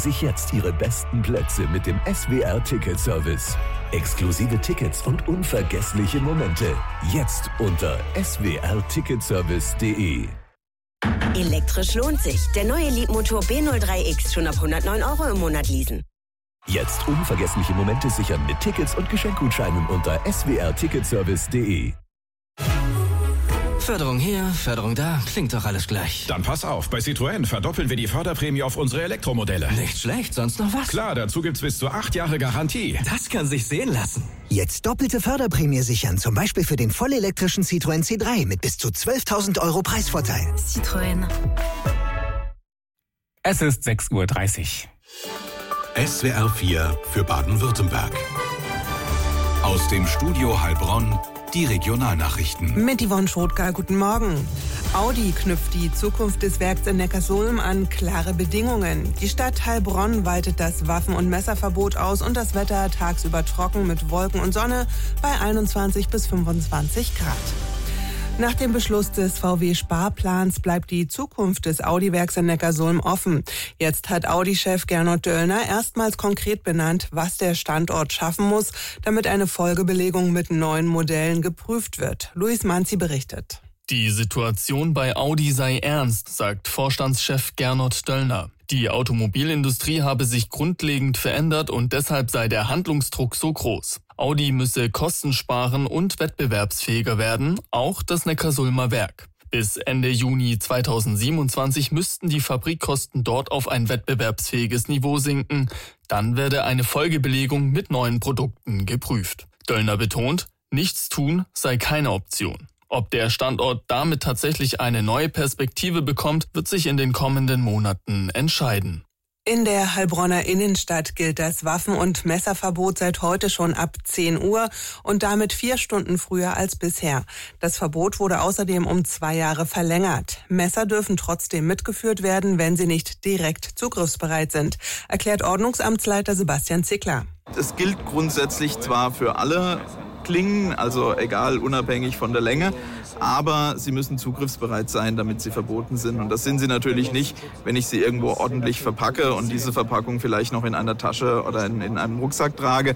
sich jetzt Ihre besten Plätze mit dem SWR-Ticket-Service. Exklusive Tickets und unvergessliche Momente. Jetzt unter swrticketservice.de. Elektrisch lohnt sich. Der neue Leapmotor B03X schon ab 109 € im Monat leasen. Jetzt unvergessliche Momente sichern mit Tickets und Geschenkgutscheinen unter swrticketservice.de. Förderung hier, Förderung da, klingt doch alles gleich. Dann pass auf, bei Citroën verdoppeln wir die Förderprämie auf unsere Elektromodelle. Nicht schlecht, sonst noch was? Klar, dazu gibt's bis zu 8 Jahre Garantie. Das kann sich sehen lassen. Jetzt doppelte Förderprämie sichern, zum Beispiel für den vollelektrischen Citroën C3 mit bis zu 12.000 € Preisvorteil. Citroën. Es ist 6:30 Uhr. SWR 4 für Baden-Württemberg. Aus dem Studio Heilbronn die Regionalnachrichten. Mit Yvonne Schrotka, guten Morgen. Audi knüpft die Zukunft des Werks in Neckarsulm an klare Bedingungen. Die Stadt Heilbronn weitet das Waffen- und Messerverbot aus und das Wetter tagsüber trocken mit Wolken und Sonne bei 21 bis 25 Grad. Nach dem Beschluss des VW-Sparplans bleibt die Zukunft des Audi-Werks in Neckarsulm offen. Jetzt hat Audi-Chef Gernot Döllner erstmals konkret benannt, was der Standort schaffen muss, damit eine Folgebelegung mit neuen Modellen geprüft wird. Luis Manzi berichtet. Die Situation bei Audi sei ernst, sagt Vorstandschef Gernot Döllner. Die Automobilindustrie habe sich grundlegend verändert und deshalb sei der Handlungsdruck so groß. Audi müsse Kosten sparen und wettbewerbsfähiger werden, auch das Neckarsulmer Werk. Bis Ende Juni 2027 müssten die Fabrikkosten dort auf ein wettbewerbsfähiges Niveau sinken. Dann werde eine Folgebelegung mit neuen Produkten geprüft. Döllner betont, nichts tun sei keine Option. Ob der Standort damit tatsächlich eine neue Perspektive bekommt, wird sich in den kommenden Monaten entscheiden. In der Heilbronner Innenstadt gilt das Waffen- und Messerverbot seit heute schon ab 10 Uhr und damit 4 Stunden früher als bisher. Das Verbot wurde außerdem um 2 Jahre verlängert. Messer dürfen trotzdem mitgeführt werden, wenn sie nicht direkt zugriffsbereit sind, erklärt Ordnungsamtsleiter Sebastian Zickler. Es gilt grundsätzlich zwar für alle Klingen, also egal, unabhängig von der Länge, aber sie müssen zugriffsbereit sein, damit sie verboten sind. Und das sind sie natürlich nicht, wenn ich sie irgendwo ordentlich verpacke und diese Verpackung vielleicht noch in einer Tasche oder in einem Rucksack trage.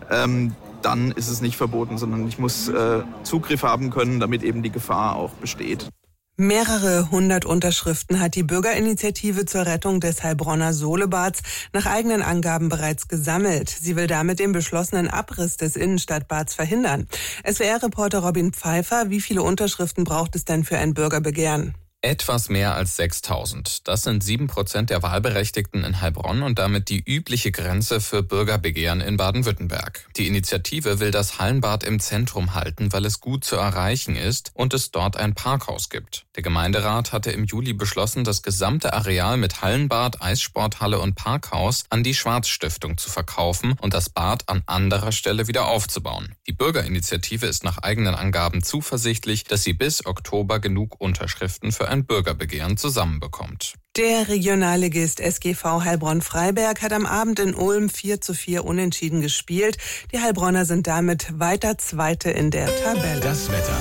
Dann ist es nicht verboten, sondern ich muss Zugriff haben können, damit eben die Gefahr auch besteht. Mehrere 100 Unterschriften hat die Bürgerinitiative zur Rettung des Heilbronner Solebads nach eigenen Angaben bereits gesammelt. Sie will damit den beschlossenen Abriss des Innenstadtbads verhindern. SWR-Reporter Robin Pfeiffer, wie viele Unterschriften braucht es denn für ein Bürgerbegehren? Etwas mehr als 6.000. Das sind 7% der Wahlberechtigten in Heilbronn und damit die übliche Grenze für Bürgerbegehren in Baden-Württemberg. Die Initiative will das Hallenbad im Zentrum halten, weil es gut zu erreichen ist und es dort ein Parkhaus gibt. Der Gemeinderat hatte im Juli beschlossen, das gesamte Areal mit Hallenbad, Eissporthalle und Parkhaus an die Schwarz-Stiftung zu verkaufen und das Bad an anderer Stelle wieder aufzubauen. Die Bürgerinitiative ist nach eigenen Angaben zuversichtlich, dass sie bis Oktober genug Unterschriften für ein Bürgerbegehren zusammenbekommt. Der Regionalligist SGV Heilbronn-Freiberg hat am Abend in Ulm 4:4 unentschieden gespielt. Die Heilbronner sind damit weiter Zweite in der Tabelle. Das Wetter.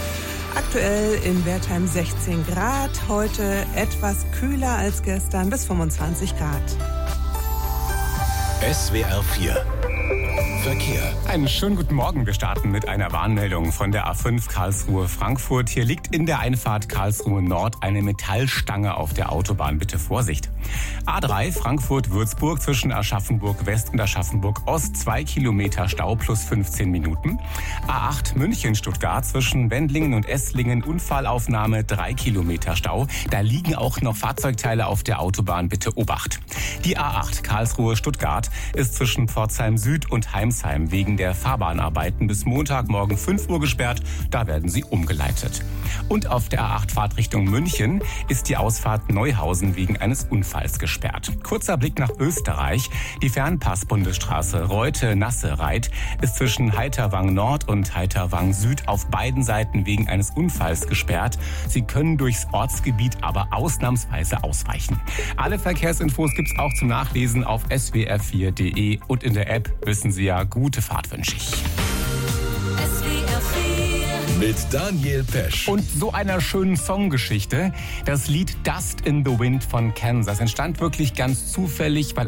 Aktuell in Wertheim 16 Grad, heute etwas kühler als gestern, bis 25 Grad. SWR 4 Verkehr. Einen schönen guten Morgen. Wir starten mit einer Warnmeldung von der A5 Karlsruhe-Frankfurt. Hier liegt in der Einfahrt Karlsruhe Nord eine Metallstange auf der Autobahn. Bitte Vorsicht. A3 Frankfurt-Würzburg zwischen Aschaffenburg West und Aschaffenburg Ost 2 Kilometer Stau plus 15 Minuten. A8 München-Stuttgart zwischen Wendlingen und Esslingen Unfallaufnahme 3 Kilometer Stau. Da liegen auch noch Fahrzeugteile auf der Autobahn. Bitte Obacht. Die A8 Karlsruhe-Stuttgart ist zwischen Pforzheim Süd und Heimsheim wegen der Fahrbahnarbeiten bis Montagmorgen 5 Uhr gesperrt. Da werden sie umgeleitet. Und auf der A8 Fahrtrichtung München ist die Ausfahrt Neuhausen wegen eines Unfalls gesperrt. Kurzer Blick nach Österreich. Die Fernpass-Bundesstraße Reute-Nasse-Reit ist zwischen Heiterwang Nord und Heiterwang Süd auf beiden Seiten wegen eines Unfalls gesperrt. Sie können durchs Ortsgebiet aber ausnahmsweise ausweichen. Alle Verkehrsinfos gibt's auch zum Nachlesen auf swr4.de und in der App. Wissen Sie ja, gute Fahrt wünsche ich. Mit Daniel Pesch. Und so einer schönen Songgeschichte. Das Lied Dust in the Wind von Kansas entstand wirklich ganz zufällig, weil